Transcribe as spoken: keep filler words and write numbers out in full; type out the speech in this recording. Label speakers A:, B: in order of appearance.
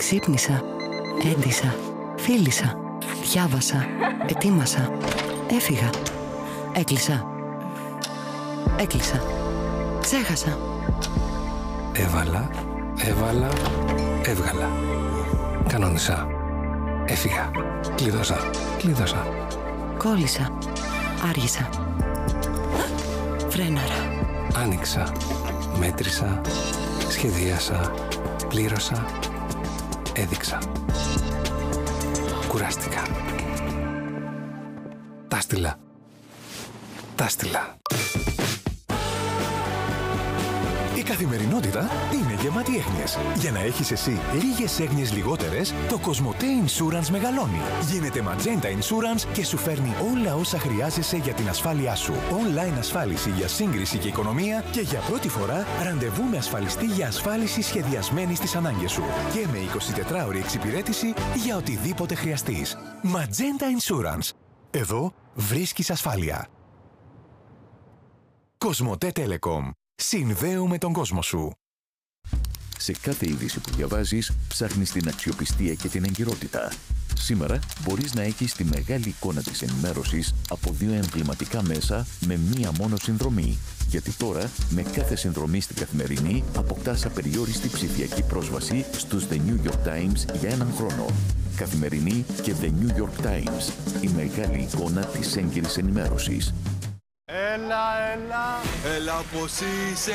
A: Ξύπνησα, έντυσα, φίλησα, διάβασα, ετοίμασα, έφυγα, έκλεισα, έκλεισα, ξέχασα.
B: Έβαλα, έβαλα, έβγαλα. Κανόνισα, έφυγα, κλείδωσα, κλείδωσα.
A: Κόλλησα, άργησα, φρέναρα.
B: Άνοιξα, μέτρησα, σχεδίασα, πλήρωσα, έδειξα. Κουράστηκα. Τάστιλα. Τάστιλα.
C: Η καθημερινότητα είναι γεμάτη έγνοιες. Για να έχεις εσύ λίγες έγνοιες λιγότερες, το Cosmote Insurance μεγαλώνει. Γίνεται Magenta Insurance και σου φέρνει όλα όσα χρειάζεσαι για την ασφάλειά σου. Online ασφάλιση για σύγκριση και οικονομία και για πρώτη φορά ραντεβού με ασφαλιστή για ασφάλιση σχεδιασμένη στις ανάγκες σου. Και με εικοσιτετράωρη εξυπηρέτηση για οτιδήποτε χρειαστείς. Magenta Insurance. Εδώ βρίσκεις ασφάλεια. Cosmote Telecom. Συνδέουμε τον κόσμο σου.
D: Σε κάθε είδηση που διαβάζεις, ψάχνεις την αξιοπιστία και την εγκυρότητα. Σήμερα μπορείς να έχεις τη μεγάλη εικόνα της ενημέρωσης από δύο εμβληματικά μέσα με μία μόνο συνδρομή. Γιατί τώρα, με κάθε συνδρομή στην Καθημερινή, αποκτάς απεριόριστη ψηφιακή πρόσβαση στους The New York Times για έναν χρόνο. Καθημερινή και The New York Times. Η μεγάλη εικόνα της έγκυρης ενημέρωσης.
E: Έλα, έλα, έλα πως είσαι.